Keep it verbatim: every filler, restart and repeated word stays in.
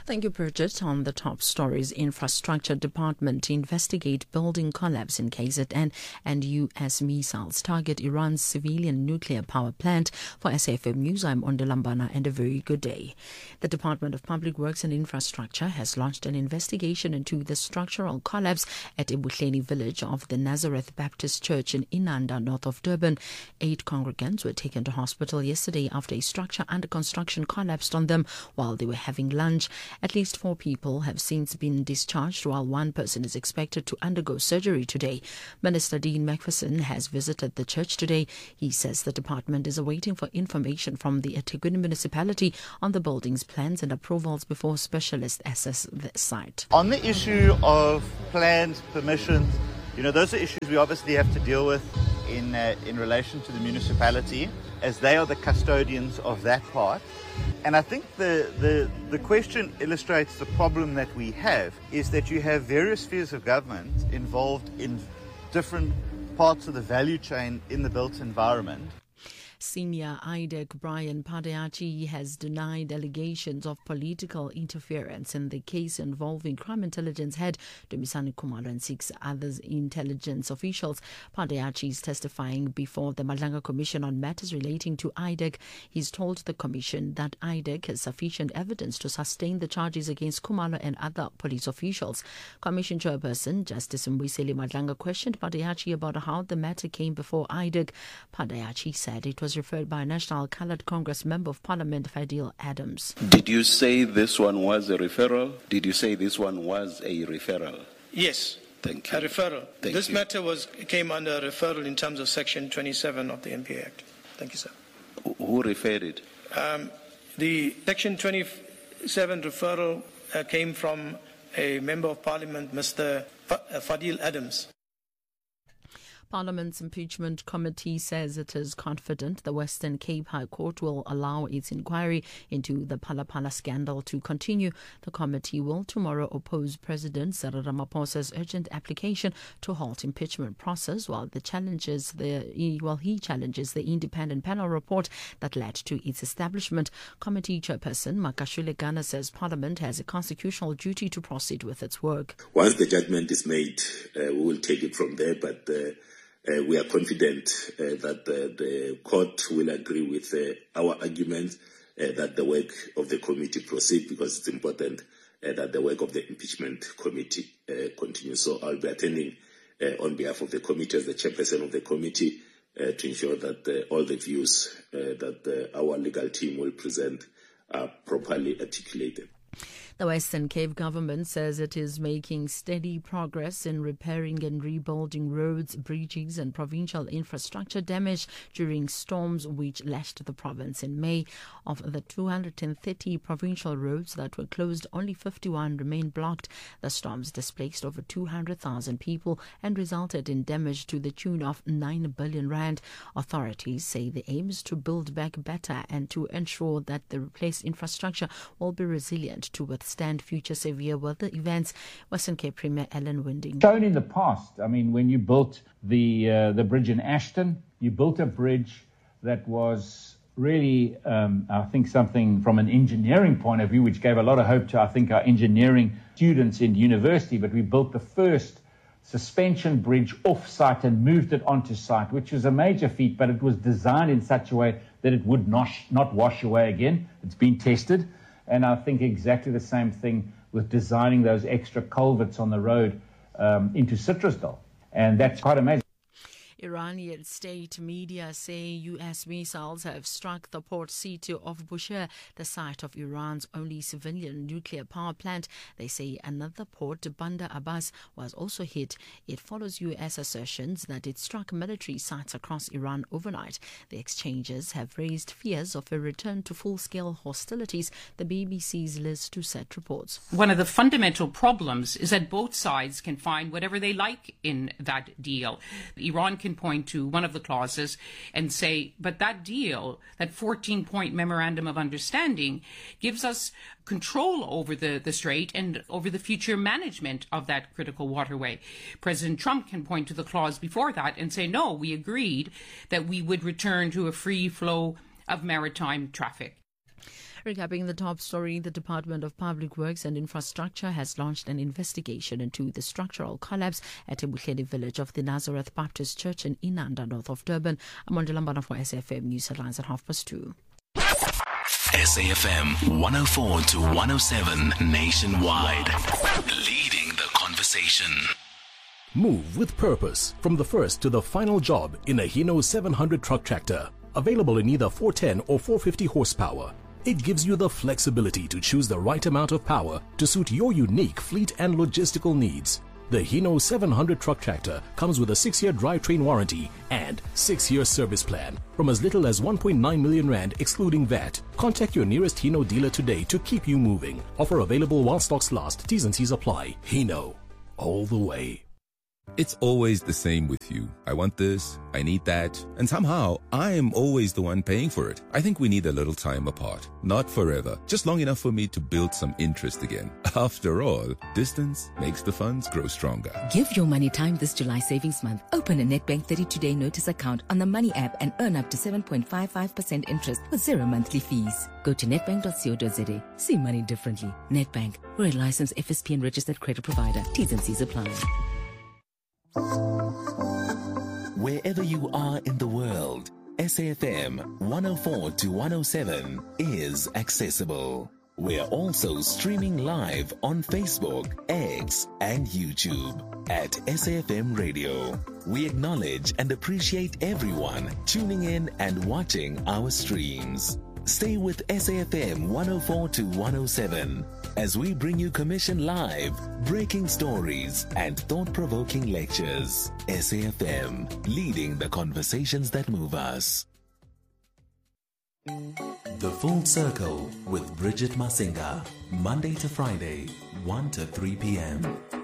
Thank you, Bridget. On the top stories, Infrastructure Department investigate building collapse in K Z N and U S missiles target Iran's civilian nuclear power plant. For S A F M News, I'm Ondalambana, and a very good day. The Department of Public Works and Infrastructure has launched an investigation into the structural collapse at Ebuhleni village of the Nazareth Baptist Church in Inanda, north of Durban. Eight congregants were taken to hospital yesterday after a structure under construction collapsed on them while they were having lunch. At least four people have since been discharged, while one person is expected to undergo surgery today. Minister Dean McPherson has visited the church today. He says the department is awaiting for information from the eThekwini municipality on the building's plans and approvals before specialists assess the site. On the issue of plans, permissions, you know, those are issues we obviously have to deal with in uh, in relation to the municipality, as they are the custodians of that part. And I think the, the, the question illustrates the problem that we have, is that you have various spheres of government involved in different parts of the value chain in the built environment. Senior I D E C Brian Padeachi has denied allegations of political interference in the case involving Crime Intelligence head Dumisani Khumalo and six other intelligence officials. Padeachi is testifying before the Madlanga Commission on matters relating to I D E C. He's told the Commission that I D E C has sufficient evidence to sustain the charges against Khumalo and other police officials. Commission Chairperson Justice Mbuyiseli Madlanga questioned Padeachi about how the matter came before I D E C. Padeachi said it was referred by National Coloured Congress Member of Parliament Fadil Adams. Did you say this one was a referral? Did you say this one was a referral? Yes. Thank you. A referral. Thank this you. matter was came under a referral in terms of Section twenty-seven of the N P A Act. Thank you, sir. Who referred it? Um, the Section twenty-seven referral uh, came from a Member of Parliament, Mister Fadil Adams. Parliament's Impeachment Committee says it is confident the Western Cape High Court will allow its inquiry into the Phala Phala scandal to continue. The committee will tomorrow oppose President Cyril Ramaphosa's urgent application to halt impeachment process, while the challenges the while he challenges the independent panel report that led to its establishment. Committee Chairperson Makashule Gana says Parliament has a constitutional duty to proceed with its work. Once the judgment is made, uh, we will take it from there, but uh, Uh, we are confident uh, that uh, the court will agree with uh, our arguments uh, that the work of the committee proceed, because it's important uh, that the work of the impeachment committee uh, continues. So I'll be attending uh, on behalf of the committee as the chairperson of the committee uh, to ensure that uh, all the views uh, that uh, our legal team will present are properly articulated. The Western Cape government says it is making steady progress in repairing and rebuilding roads, bridges and provincial infrastructure damage during storms which lashed the province in May. Of the two hundred thirty provincial roads that were closed, only fifty-one remain blocked. The storms displaced over two hundred thousand people and resulted in damage to the tune of nine billion rand. Authorities say the aim is to build back better and to ensure that the replaced infrastructure will be resilient to withstand future severe weather events. Western Cape Premier Ellen Winding. Shown in the past, I mean, when you built the uh, the bridge in Ashton, you built a bridge that was really, um, I think, something from an engineering point of view, which gave a lot of hope to, I think, our engineering students in university. But we built the first suspension bridge off-site and moved it onto site, which was a major feat, but it was designed in such a way that it would not, not wash away again. It's been tested. And I think exactly the same thing with designing those extra culverts on the road um, into Citrusdal. And that's quite amazing. Iranian state media say U S missiles have struck the port city of Bushehr, the site of Iran's only civilian nuclear power plant. They say another port, Bandar Abbas, was also hit. It follows U S assertions that it struck military sites across Iran overnight. The exchanges have raised fears of a return to full-scale hostilities, the B B C's Liz Doucette reports. One of the fundamental problems is that both sides can find whatever they like in that deal. Iran can point to one of the clauses and say, but that deal, that fourteen-point memorandum of understanding, gives us control over the, the strait and over the future management of that critical waterway. President Trump can point to the clause before that and say, no, we agreed that we would return to a free flow of maritime traffic. Recapping the top story, the Department of Public Works and Infrastructure has launched an investigation into the structural collapse at Ebuhleni village of the Nazareth Baptist Church in Inanda, north of Durban. Amondi Lambana for S A F M News Headlines at half past two. S A F M one oh four to one oh seven nationwide, leading the conversation. Move with purpose from the first to the final job in a Hino seven hundred truck tractor. Available in either four ten or four fifty horsepower. It gives you the flexibility to choose the right amount of power to suit your unique fleet and logistical needs. The Hino seven hundred truck tractor comes with a six-year drivetrain warranty and six-year service plan from as little as one point nine million rand excluding V A T. Contact your nearest Hino dealer today to keep you moving. Offer available while stocks last. T's and C's apply. Hino, all the way. It's always the same with you. I want this, I need that, and somehow I am always the one paying for it. I think we need a little time apart. Not forever, just long enough for me to build some interest again. After all, distance makes the funds grow stronger. Give your money time this July savings month. Open a Nedbank thirty-two day notice account on the Money app and earn up to seven point five five percent interest with zero monthly fees. Go to nedbank dot co dot za. See money differently. Nedbank, we're a licensed F S P and registered credit provider. T's and C's apply. Wherever you are in the world, S A F M one oh four to one oh seven is accessible. We're also streaming live on Facebook, X, and YouTube at S A F M Radio. We acknowledge and appreciate everyone tuning in and watching our streams. Stay with S A F M one oh four to one oh seven as we bring you commission live, breaking stories, and thought-provoking lectures. S A F M, leading the conversations that move us. The Full Circle with Bridget Masinga, Monday to Friday, one to three p.m.